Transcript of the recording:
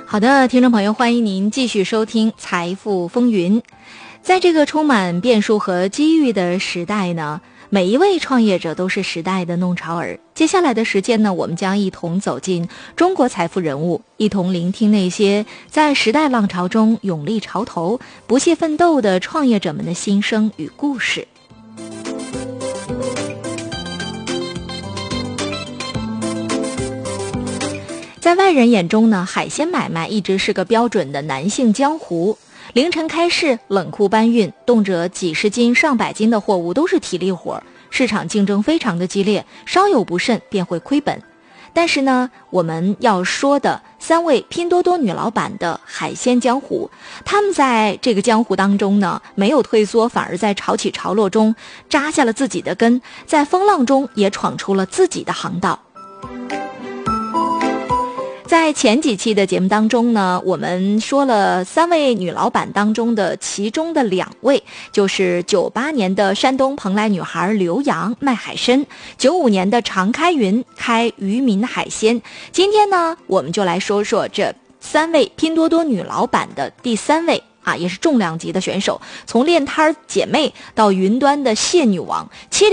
好的，听众朋友，欢迎您继续收听《财富风云》。在这个充满变数和机遇的时代呢，每一位创业者都是时代的弄潮儿。接下来的时间呢，我们将一同走进中国财富人物，一同聆听那些在时代浪潮中勇立潮头、不懈奋斗的创业者们的心声与故事。在外人眼中呢，海鲜买卖一直是个标准的男性江湖。凌晨开市，冷库搬运，动辄几十斤、上百斤的货物都是体力活，市场竞争非常的激烈，稍有不慎便会亏本。但是呢，我们要说的3位拼多多女老板的海鲜江湖，他们在这个江湖当中呢，没有退缩，反而在潮起潮落中扎下了自己的根，在风浪中也闯出了自己的航道。在前几期的节目当中呢，我们说了3位女老板当中的其中的2位，就是98年的山东蓬莱女孩刘洋卖海参，95年的常开云开渔民海鲜。今天呢，我们就来说说这3位拼多多女老板的第3位也是重量级的选手，从练摊姐妹到云端的蟹女王，